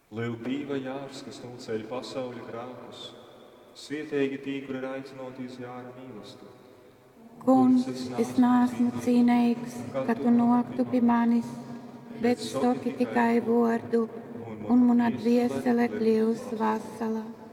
Lielu brīva jārs, kas nulceļ pasauļu grēkus, svietēji tī, kur ir aicinotīs jāra mīlestību. Kungs, es neesmu cienīgs, ka tu noktu pie manis, bet soki tikai vārdu, un mana dvēsele kļūs vesela.